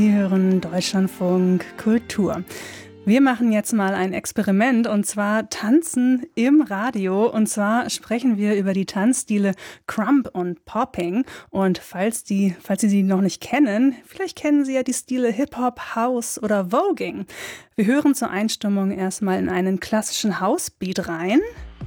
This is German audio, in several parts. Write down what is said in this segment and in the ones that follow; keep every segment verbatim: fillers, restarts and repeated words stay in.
Sie hören Deutschlandfunk Kultur. Wir machen jetzt mal ein Experiment und zwar Tanzen im Radio. Und zwar sprechen wir über die Tanzstile Crump und Popping. Und falls, die, falls Sie sie noch nicht kennen, vielleicht kennen Sie ja die Stile Hip-Hop, House oder Voging. Wir hören zur Einstimmung erstmal in einen klassischen House-Beat rein.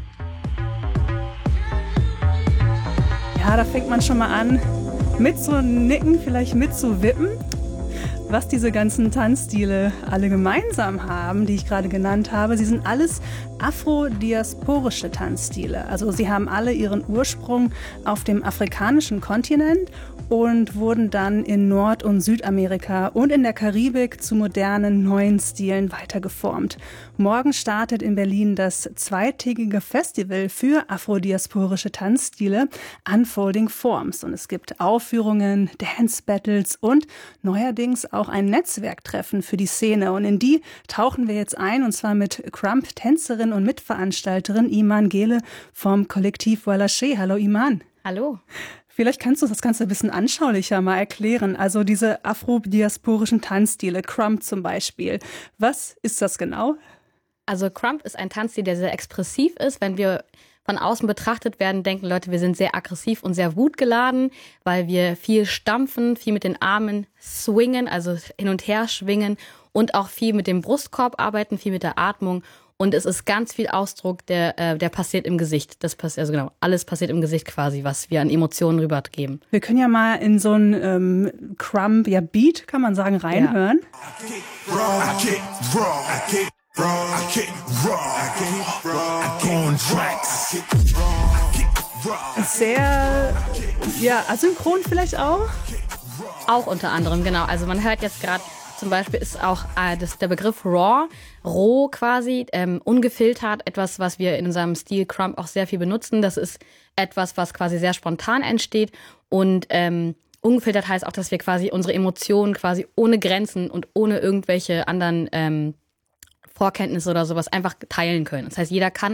Ja, da fängt man schon mal an, mit zu nicken, vielleicht mit zu wippen. Was diese ganzen Tanzstile alle gemeinsam haben, die ich gerade genannt habe, sie sind alles afrodiasporische Tanzstile. Also sie haben alle ihren Ursprung auf dem afrikanischen Kontinent und wurden dann in Nord- und Südamerika und in der Karibik zu modernen neuen Stilen weitergeformt. Morgen startet in Berlin das zweitägige Festival für afrodiasporische Tanzstile Unfolding Forms. Und es gibt Aufführungen, Dance-Battles und neuerdings auch ein Netzwerktreffen für die Szene. Und in die tauchen wir jetzt ein, und zwar mit Crump-Tänzerin und Mitveranstalterin Iman Gehle vom Kollektiv Walaché. Hallo Iman. Hallo. Vielleicht kannst du das Ganze ein bisschen anschaulicher mal erklären. Also diese afrodiasporischen Tanzstile, Crump zum Beispiel. Was ist das genau? Also Crump ist ein Tanzstil, der sehr expressiv ist. Wenn wir von außen betrachtet werden, denken Leute, wir sind sehr aggressiv und sehr wutgeladen, weil wir viel stampfen, viel mit den Armen swingen, also hin und her schwingen und auch viel mit dem Brustkorb arbeiten, viel mit der Atmung. Und es ist ganz viel Ausdruck, der, äh, der passiert im Gesicht. Das passiert, also genau, alles passiert im Gesicht quasi, was wir an Emotionen rübergeben. Wir können ja mal in so ein ähm, Crump, ja Beat, kann man sagen, reinhören. Ja. Sehr, ja, asynchron vielleicht auch? Auch unter anderem, genau. Also man hört jetzt gerade, zum Beispiel ist auch äh, das, der Begriff Raw, roh quasi, ähm, ungefiltert, etwas, was wir in unserem Stil Crump auch sehr viel benutzen. Das ist etwas, was quasi sehr spontan entsteht und ähm, ungefiltert heißt auch, dass wir quasi unsere Emotionen quasi ohne Grenzen und ohne irgendwelche anderen ähm, Vorkenntnisse oder sowas einfach teilen können. Das heißt, jeder kann